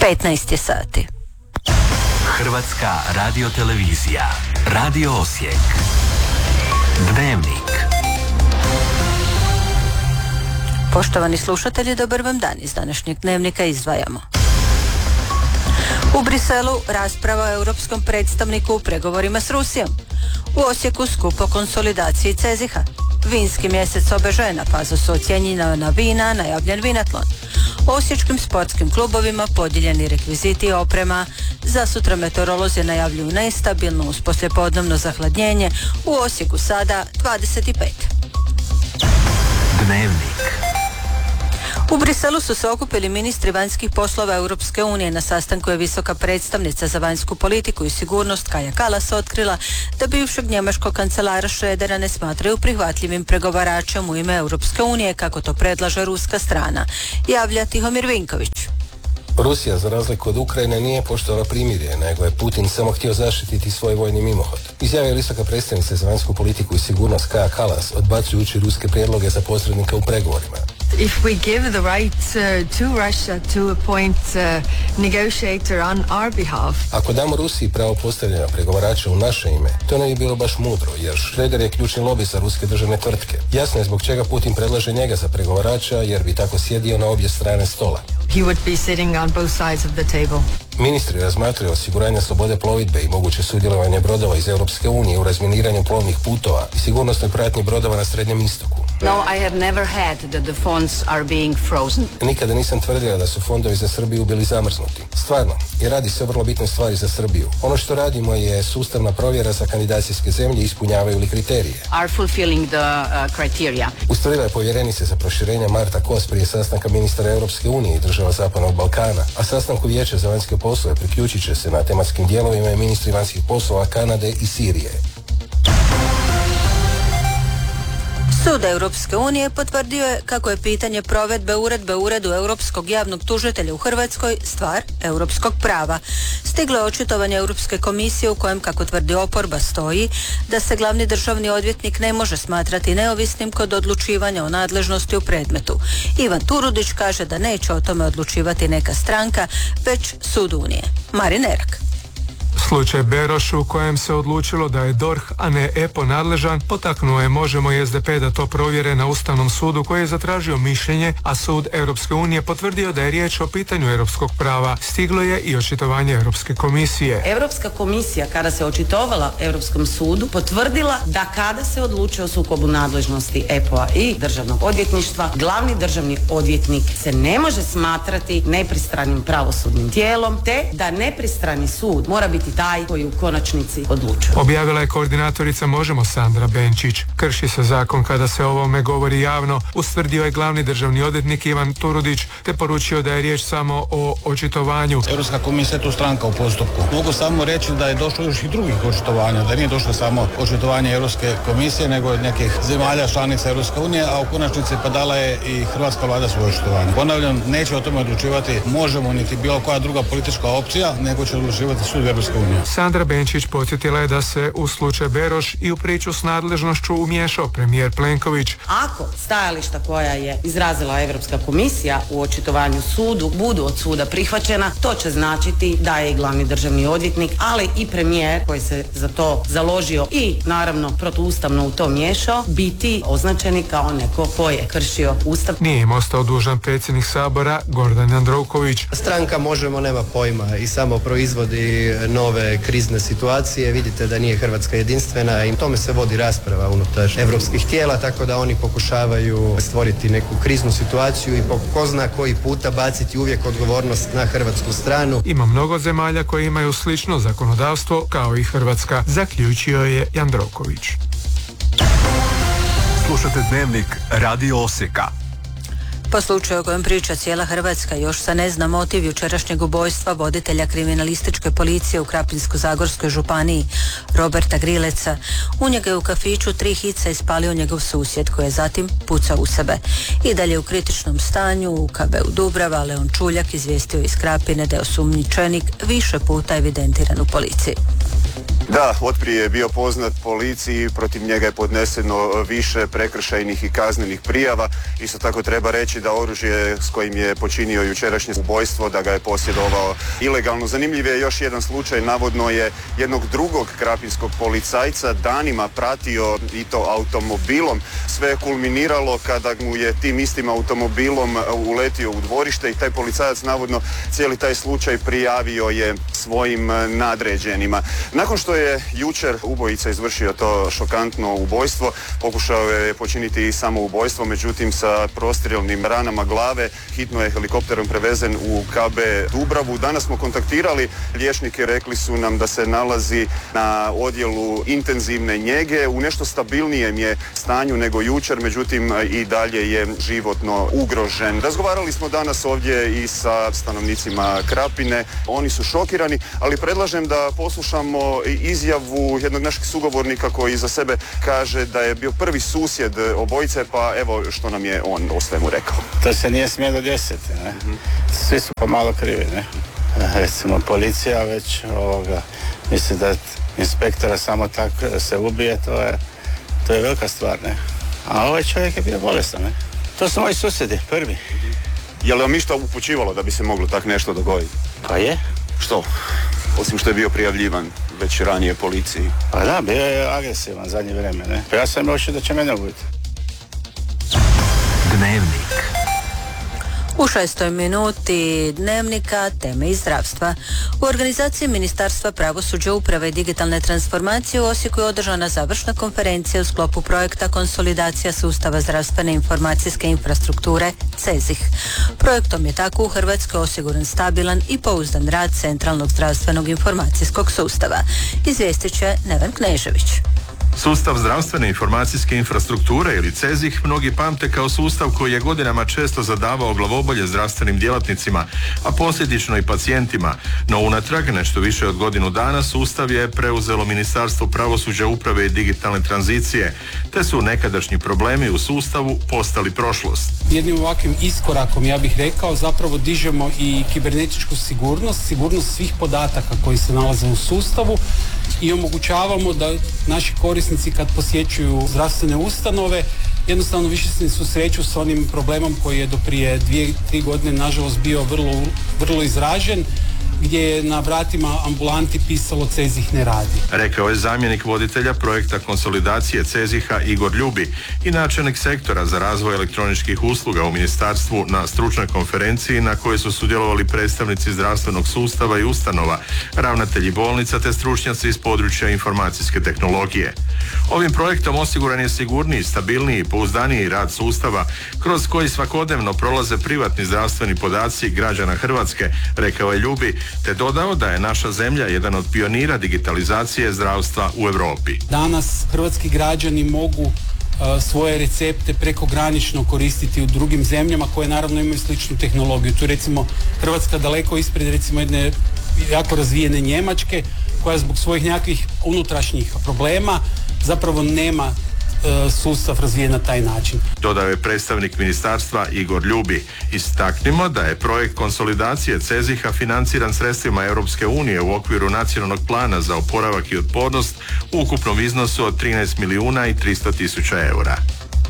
15 je sati. Hrvatska radiotelevizija. Radio Osijek. Dnevnik. Poštovani slušatelji, dobar vam dan. Iz današnjeg dnevnika izdvajamo. U Briselu rasprava o europskom predstavniku u pregovorima s Rusijom. U Osijeku skup o konsolidaciji CEZIH-a. Vinski mjesec obežena, pa su ocijenjena vina, najavljen vinatlon. Osječkim sportskim klubovima podijeljeni rekviziti i oprema. Za sutra meteorolozi najavljuju nestabilno uz poslijepodnevno zahladnjenje. U Osijeku sada 25. Dnevnik. U Briselu su se okupili ministri vanjskih poslova Europske unije. Na sastanku je visoka predstavnica za vanjsku politiku i sigurnost Kaja Kallas otkrila da bivšeg njemačkog kancelara Schrödera ne smatraju prihvatljivim pregovaračem u ime Europske unije, kako to predlaže ruska strana. Javlja Tihomir Vinković. Rusija, za razliku od Ukrajine, nije poštovala primirje, nego je Putin samo htio zaštititi svoj vojni mimohod. Izjavio visoka predstavnica za vanjsku politiku i sigurnost Kaja Kallas, odbacujući ruske prijedloge za posrednika u pregovorima. If we give the right to Russia to appoint negotiator on our behalf. Ako damo Rusiji pravo postavljanja pregovarača u naše ime, to ne bi bilo baš mudro, jer Schröder je ključni lobi za ruske državne tvrtke. Jasno je zbog čega Putin predlaže njega za pregovarača, jer bi tako sjedio na obje strane stola. He would be sitting on both sides of the table. Ministri razmatraju osiguranje slobode plovidbe i moguće sudjelovanje brodova iz Europske unije u razminiranju plovnih putova i sigurnosnoj pratnji brodova na Srednjem istoku. No, I have never had that the funds are being frozen. Nikada nisam tvrdila da su fondovi za Srbiju bili zamrznuti. Stvarno, i radi se o vrlo bitnoj stvari za Srbiju. Ono što radimo je sustavna provjera za kandidacijske zemlje, ispunjavaju li kriterije. Are fulfilling the criteria. Ustvrdila je povjerenice za proširenje Marta Kos prije sastanka ministara Europske unije i država Zapadnog Balkana, a sastanku Vijeća za vanjske poslove priključit će se na tematskim dijelovima i ministri vanjskih poslova Kanade i Sirije. Sud Europske unije potvrdio je kako je pitanje provedbe uredbe u Uredu Europskog javnog tužitelja u Hrvatskoj stvar europskog prava. Stiglo je očitovanje Europske komisije u kojem, kako tvrdi oporba, stoji da se glavni državni odvjetnik ne može smatrati neovisnim kod odlučivanja o nadležnosti u predmetu. Ivan Turudić kaže da neće o tome odlučivati neka stranka, već sud Unije. Marin Erak. Slučaj Beroš u kojem se odlučilo da je DORH, a ne EPO nadležan, potaknuo je Možemo i SDP da to provjere na Ustavnom sudu koji je zatražio mišljenje, a sud Europske unije potvrdio da je riječ o pitanju europskog prava. Stiglo je i očitovanje Europske komisije. Europska komisija, kada se očitovala Europskom sudu, potvrdila da kada se odlučuje o sukobu nadležnosti EPO-a i državnog odvjetništva, glavni državni odvjetnik se ne može smatrati nepristranim pravosudnim tijelom, te da nepristrani sud mora biti taj koji u konačnici odlučuje. Objavila je koordinatorica Možemo Sandra Benčić. Krši se zakon kada se o ovome govori javno, ustvrdio je glavni državni odvjetnik Ivan Turudić, te poručio da je riječ samo o očitovanju. Europska komisija je tu stranka u postupku. Mogu samo reći da je došlo još i drugih očitovanja, da nije došlo samo očitovanje Europske komisije, nego od nekih zemalja članica Europske unije, a u konačnici pa dala je i hrvatska vlada svoje očitovanje. Ponavljam, neće o tome odlučivati Možemo niti bilo koja druga politička opcija, nego će odlučivati sud Europske unije. Sandra Benčić podsjetila je da se u slučaj Beroš i u priču s nadležnošću umiješao premijer Plenković. Ako stajališta koja je izrazila Europska komisija u očitovanju sudu budu od suda prihvaćena, to će značiti da je i glavni državni odvjetnik, ali i premijer koji se za to založio i naravno protuustavno u to miješao, biti označeni kao neko ko je kršio Ustav. Nije im ostao dužan predsjednik Sabora Gordan Jandroković. Stranka Možemo nema pojma i samo proizvodi nove krizne situacije. Vidite da nije Hrvatska jedinstvena i tome se vodi rasprava unutar europskih tijela, tako da oni pokušavaju stvoriti neku kriznu situaciju i po ko zna koji puta baciti uvijek odgovornost na hrvatsku stranu. Ima mnogo zemalja koje imaju slično zakonodavstvo kao i Hrvatska, zaključio je Jandroković. Slušate Dnevnik Radio Osijeka. Po slučaju o kojem priča cijela Hrvatska još se ne zna motiv jučerašnjeg ubojstva voditelja kriminalističke policije u Krapinsko-zagorskoj županiji Roberta Grileca. U njega je u kafiću 3 hica ispalio njegov susjed koji je zatim pucao u sebe. I dalje u kritičnom stanju u KB-u Dubrava Leon Čuljak izvijestio iz Krapine da je osumnjičenik više puta evidentiran u policiji. Da, otprije je bio poznat policiji, protiv njega je podneseno više prekršajnih i kaznenih prijava. Isto tako treba reći da oružje s kojim je počinio jučerašnje ubojstvo, da ga je posjedovao ilegalno. Zanimljiv je još jedan slučaj, navodno je jednog drugog krapinskog policajca danima pratio i to automobilom. Sve je kulminiralo kada mu je tim istim automobilom uletio u dvorište i taj policajac navodno cijeli taj slučaj prijavio je svojim nadređenima. Nakon što je jučer ubojica izvršio to šokantno ubojstvo, pokušao je počiniti i samoubojstvo, međutim sa prostrijelnim ranama glave, hitno je helikopterom prevezen u KB Dubravu. Danas smo kontaktirali liječnike, rekli su nam da se nalazi na odjelu intenzivne njege, u nešto stabilnijem je stanju nego jučer, međutim i dalje je životno ugrožen. Razgovarali smo danas ovdje i sa stanovnicima Krapine, oni su šokirani, ali predlažem da poslušamo izjavu jednog našeg sugovornika koji za sebe kaže da je bio prvi susjed obojice, pa evo što nam je on o svemu rekao. To se nije smjelo desiti, ne? Svi su pomalo krivi, ne? Recimo policija već misli da inspektora samo tako se ubije, to je velika stvar, ne? A ovaj čovjek je bio bolestan, ne? To su moji susjedi, prvi. Je li vam išta upućivalo da bi se moglo tak nešto dogoditi? Pa je. Što? Osim što je bio prijavljivan već ranije policiji. Pa da, bio je agresivan zadnje vrijeme, ne? Pa ja sam mislio da će mene ubiti. Dnevnik. U 6. minuti Dnevnika, teme iz zdravstva. U organizaciji Ministarstva pravosuđa, uprave i digitalne transformacije u Osijeku je održana završna konferencija u sklopu projekta Konsolidacija sustava zdravstvene informacijske infrastrukture CEZIH. Projektom je tako u Hrvatskoj osiguran stabilan i pouzdan rad centralnog zdravstvenog informacijskog sustava. Izvijestit će Neven Knežević. Sustav zdravstvene informacijske infrastrukture ili CEZIH mnogi pamte kao sustav koji je godinama često zadavao glavobolje zdravstvenim djelatnicima, a posljedično i pacijentima. No unatrag nešto više od godinu dana sustav je preuzelo Ministarstvo pravosuđa, uprave i digitalne tranzicije, te su nekadašnji problemi u sustavu postali prošlost. Jednim ovakvim iskorakom, ja bih rekao, zapravo dižemo i kibernetičku sigurnost svih podataka koji se nalaze u sustavu i omogućavamo da naši korisnici kad posjećuju zdravstvene ustanove jednostavno više se susreću s onim problemom koji je do prije 2-3 godine nažalost bio vrlo izražen, gdje je na vratima ambulanti pisalo CEZIH ne radi. Rekao je zamjenik voditelja projekta konsolidacije CEZIH-a Igor Ljubi i načelnik sektora za razvoj elektroničkih usluga u ministarstvu na stručnoj konferenciji na kojoj su sudjelovali predstavnici zdravstvenog sustava i ustanova, ravnatelji bolnica te stručnjaci iz područja informacijske tehnologije. Ovim projektom osiguran je sigurniji, stabilniji i pouzdaniji rad sustava kroz koji svakodnevno prolaze privatni zdravstveni podaci građana Hrvatske, rekao je Ljubi, te dodao da je naša zemlja jedan od pionira digitalizacije zdravstva u Europi. Danas hrvatski građani mogu svoje recepte prekogranično koristiti u drugim zemljama koje naravno imaju sličnu tehnologiju. Tu recimo Hrvatska daleko ispred recimo jedne jako razvijene Njemačke koja zbog svojih nekakvih unutrašnjih problema zapravo nema sustav razvijen na taj način. Dodao je predstavnik ministarstva Igor Ljubi. Istaknimo da je projekt konsolidacije CEZIH-a financiran sredstvima Europske unije u okviru nacionalnog plana za oporavak i otpornost u ukupnom iznosu od 13 milijuna i 300 tisuća eura.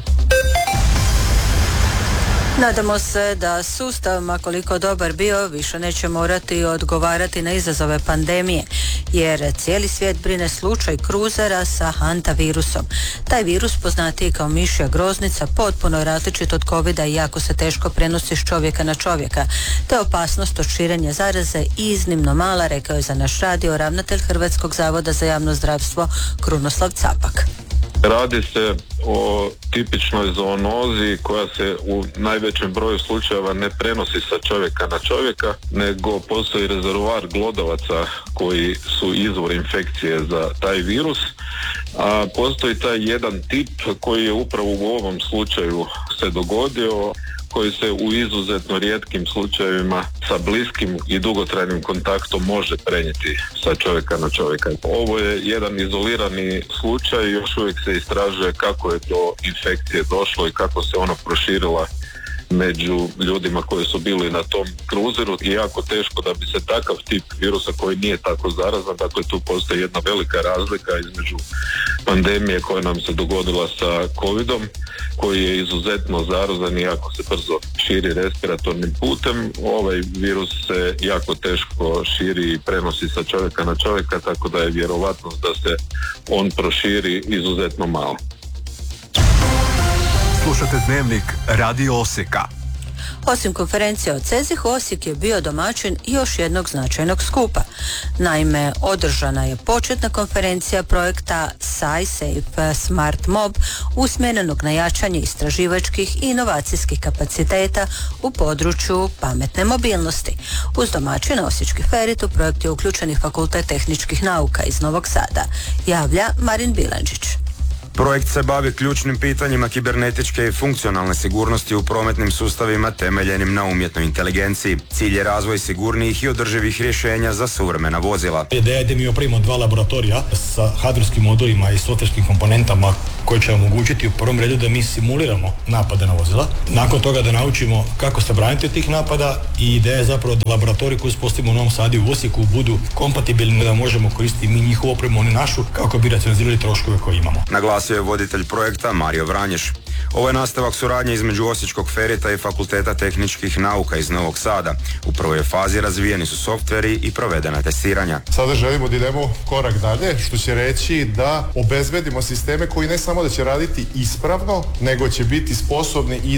Nadamo se da sustav, ma koliko dobar bio, više neće morati odgovarati na izazove pandemije, jer cijeli svijet brine slučaj kruzera sa hantavirusom. Taj virus, poznatiji kao mišja groznica, potpuno je različit od covida i jako se teško prenosi s čovjeka na čovjeka, te opasnost od širenja zaraze iznimno mala, rekao je za naš radio ravnatelj Hrvatskog zavoda za javno zdravstvo Krunoslav Capak. Radi se o tipičnoj zoonozi koja se u najvećem broju slučajeva ne prenosi sa čovjeka na čovjeka, nego postoji rezervoar glodavaca koji su izvor infekcije za taj virus, a postoji taj jedan tip koji je upravo u ovom slučaju se dogodio, koji se u izuzetno rijetkim slučajevima sa bliskim i dugotrajnim kontaktom može prenijeti sa čovjeka na čovjeka. Ovo je jedan izolirani slučaj, još uvijek se istražuje kako je do infekcije došlo i kako se ona proširila među ljudima koji su bili na tom kruzeru i jako teško da bi se takav tip virusa koji nije tako zarazan, dakle tu postoji jedna velika razlika između pandemije koja nam se dogodila sa covidom, koji je izuzetno zarazan i jako se brzo širi respiratornim putem. Ovaj virus se jako teško širi i prenosi sa čovjeka na čovjeka, tako da je vjerovatnost da se on proširi izuzetno malo. Slušate Dnevnik Radio Osijeka. Osim konferencije o CEZIH-u, Osijek je bio domaćin još jednog značajnog skupa. Naime, održana je početna konferencija projekta SciSafe Smart Mob usmjerenog na jačanje istraživačkih i inovacijskih kapaciteta u području pametne mobilnosti. Uz domaćina Osječki Ferit u projekt je uključen i Fakultet tehničkih nauka iz Novog Sada, javlja Marin Bilandžić. Projekt se bavi ključnim pitanjima kibernetičke i funkcionalne sigurnosti u prometnim sustavima temeljenim na umjetnoj inteligenciji. Cilj je razvoj sigurnijih i održivih rješenja za suvremena vozila. Ideja je da mi opravimo 2 laboratorija sa hardverskim modulima i softverskim komponentama koje će omogućiti u prvom redu da mi simuliramo napade na vozila. Nakon toga da naučimo kako se braniti od tih napada i ideja je zapravo da laboratoriji koji uspostavimo u Novom Sadu i u Osijeku budu kompatibilni, da možemo koristiti mi njihovu opremu, oni našu, kako bi racionalizirali troškove koje imamo. Naglasio je voditelj projekta Mario Vranješ. Ovo je nastavak suradnje između Osječkog Ferita i Fakulteta tehničkih nauka iz Novog Sada. U prvoj fazi razvijeni su softveri i provedena testiranja. Sada želimo da idemo korak dalje, što će reći da obezbedimo sisteme koji ne samo da će raditi ispravno, nego će biti sposobni i